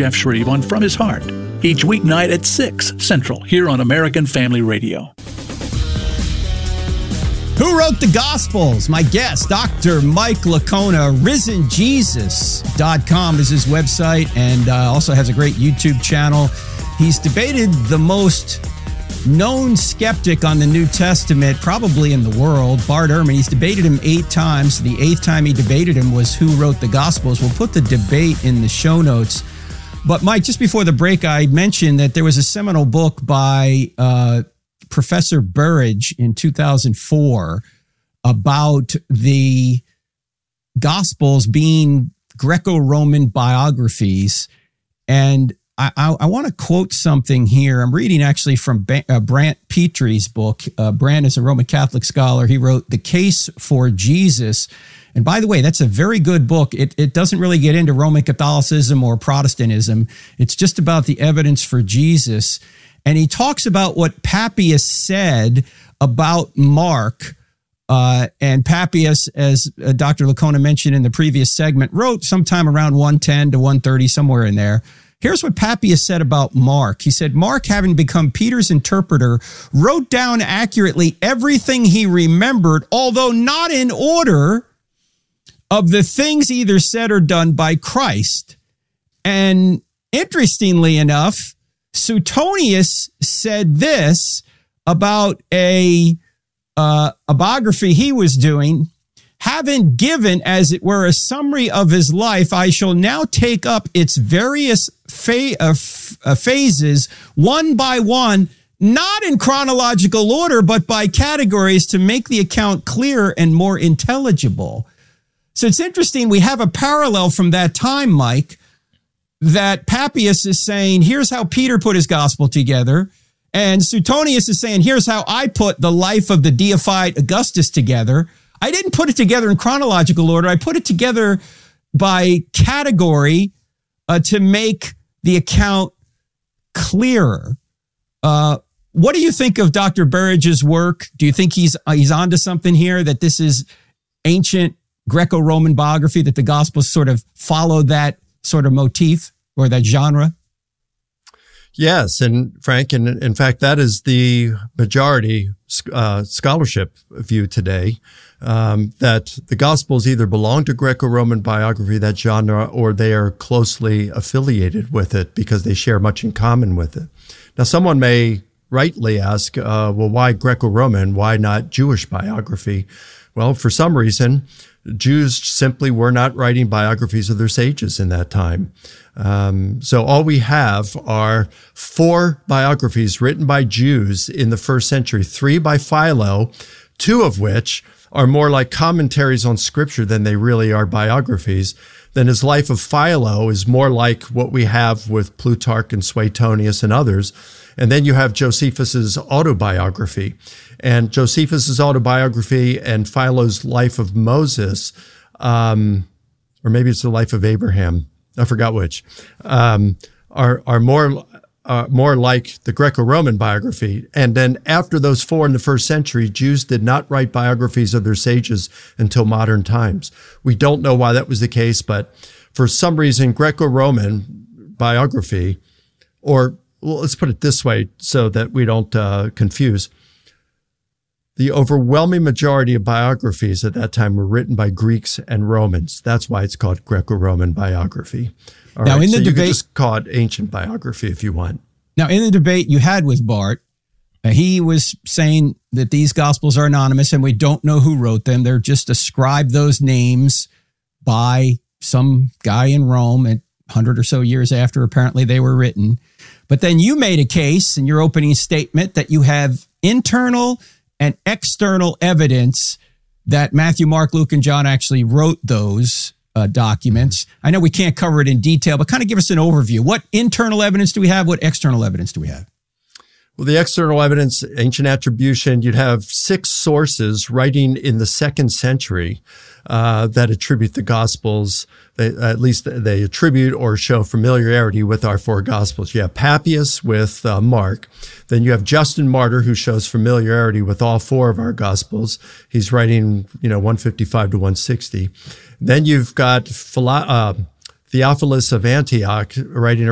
Jeff Shreve on From His Heart, each weeknight at 6 Central here on American Family Radio. Who wrote the Gospels? My guest, Dr. Mike Licona. RisenJesus.com is his website, and also has a great YouTube channel. He's debated the most known skeptic on the New Testament, probably in the world, Bart Ehrman. He's debated him 8 times. The 8th time he debated him was who wrote the Gospels. We'll put the debate in the show notes. But Mike, just before the break, I mentioned that there was a seminal book by Professor Burridge in 2004 about the Gospels being Greco-Roman biographies. And I want to quote something here. I'm reading actually from Brant Petre's book. Brant is a Roman Catholic scholar. He wrote The Case for Jesus. And by the way, that's a very good book. It doesn't really get into Roman Catholicism or Protestantism. It's just about the evidence for Jesus. And he talks about what Papias said about Mark. And Papias, as Dr. Licona mentioned in the previous segment, wrote sometime around 110 to 130, somewhere in there. Here's what Papias said about Mark. He said, Mark, having become Peter's interpreter, wrote down accurately everything he remembered, although not in order, of the things either said or done by Christ. And interestingly enough, Suetonius said this about a biography he was doing. Having given, as it were, a summary of his life, I shall now take up its various phases one by one, not in chronological order, but by categories to make the account clearer and more intelligible. So it's interesting. We have a parallel from that time, Mike, that Papias is saying, here's how Peter put his gospel together. And Suetonius is saying, here's how I put the life of the deified Augustus together. I didn't put it together in chronological order. I put it together by category to make the account clearer. What do you think of Dr. Burridge's work? Do you think he's onto something here, that this is ancient Greco-Roman biography, that the Gospels sort of follow that sort of motif or that genre? Yes, and Frank, and in fact, that is the majority scholarship view today, that the Gospels either belong to Greco-Roman biography, that genre, or they are closely affiliated with it because they share much in common with it. Now, someone may rightly ask, well, why Greco-Roman? Why not Jewish biography? Well, for some reason, Jews simply were not writing biographies of their sages in that time. So all we have are 4 biographies written by Jews in the first century, 3 by Philo, 2 of which are more like commentaries on scripture than they really are biographies. Then his life of Philo is more like what we have with Plutarch and Suetonius and others. And then you have Josephus's autobiography. And Josephus's autobiography and Philo's life of Moses, or maybe it's the life of Abraham, I forgot which, are more like the Greco-Roman biography. And then after those 4 in the first century, Jews did not write biographies of their sages until modern times. We don't know why that was the case, but for some reason, Greco-Roman biography, or well, let's put it this way so that we don't confuse. The overwhelming majority of biographies at that time were written by Greeks and Romans. That's why it's called Greco-Roman biography. All now, right, in the so debate, you can just call it ancient biography if you want. Now, in the debate you had with Bart, he was saying that these Gospels are anonymous and we don't know who wrote them. They're just ascribed those names by some guy in Rome at 100 or so years after apparently they were written. But then you made a case in your opening statement that you have internal and external evidence that Matthew, Mark, Luke, and John actually wrote those documents. I know we can't cover it in detail, but kind of give us an overview. What internal evidence do we have? What external evidence do we have? Well, the external evidence, ancient attribution, you'd have 6 sources writing in the 2nd century that attribute the Gospels. At least they attribute or show familiarity with our 4 Gospels. You have Papias with Mark. Then you have Justin Martyr, who shows familiarity with all 4 of our Gospels. He's writing, 155 to 160. Then you've got Theophilus of Antioch writing